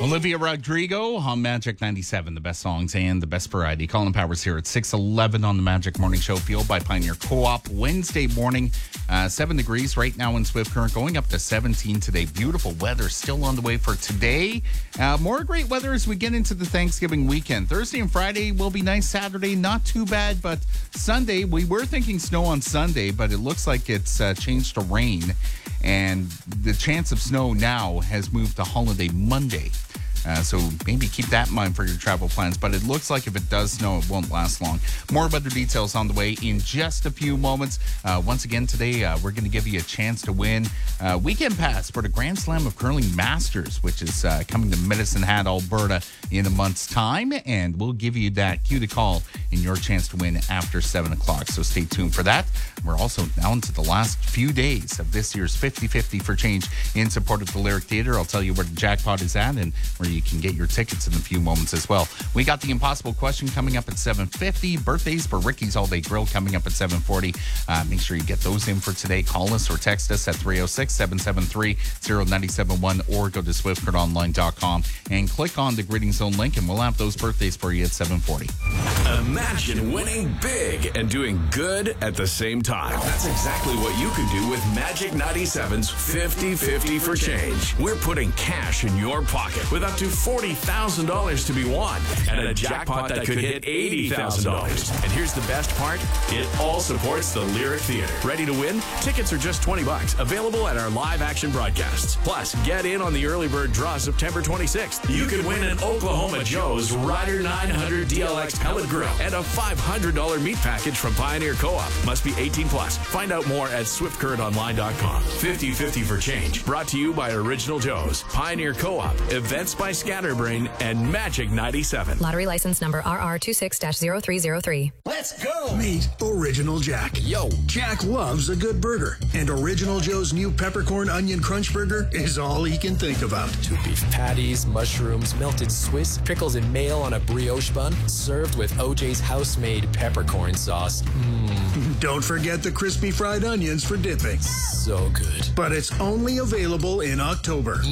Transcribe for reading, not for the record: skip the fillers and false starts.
Olivia Rodrigo on Magic 97, the best songs and the best variety. Colin Powers here at 6:11 on the Magic Morning Show, fueled by Pioneer Co-op. Wednesday morning, 7 degrees right now in Swift Current, going up to 17 today. Beautiful weather still on the way for today. More great weather as we get into the Thanksgiving weekend. Thursday and Friday will be nice. Saturday, not too bad, but Sunday, we were thinking snow on Sunday, but it looks like it's changed to rain. And the chance of snow now has moved to holiday Monday. So maybe keep that in mind for your travel plans. But it looks like if it does snow, it won't last long. More weather details on the way in just a few moments. Once again, today, we're going to give you a chance to win weekend pass for the Grand Slam of Curling Masters, which is coming to Medicine Hat, Alberta in a month's time. And we'll give you that cue to call in your chance to win after 7 o'clock. So stay tuned for that. We're also now into the last few days of this year's 50-50 for Change in support of the Lyric Theatre. I'll tell you where the jackpot is at and where you can get your tickets in a few moments as well. We got the impossible question coming up at 7:50. Birthdays for Ricky's All Day Grill coming up at 7:40. Make sure you get those in for today. Call us or text us at 306-773-0971 or go to swiftcurrentonline.com and click on the Greeting Zone link and we'll have those birthdays for you at 7:40. Imagine winning big and doing good at the same time. That's exactly what you can do with Magic 97's 50-50 for Change. We're putting cash in your pocket with up to $40,000 to be won and a jackpot that could hit $80,000. And here's the best part. It all supports the Lyric Theatre. Ready to win? Tickets are just $20. Available at our live action broadcasts. Plus, get in on the early bird draw September 26th. You could win an Oklahoma Joe's Ryder 900 DLX pellet grill and a $500 meat package from Pioneer Co-op. Must be 18 plus. Find out more at swiftcurrentonline.com. 50-50 for Change. Brought to you by Original Joe's, Pioneer Co-op, Events by Scatterbrain, and Magic 97. Lottery license number RR26-0303. Let's go! Meet Original Jack. Yo! Jack loves a good burger, and Original Joe's new peppercorn onion crunch burger is all he can think about. 2 beef patties, mushrooms, melted Swiss, pickles and mayo on a brioche bun, served with OJ's house-made peppercorn sauce. Don't forget the crispy fried onions for dipping. So good. But it's only available in October.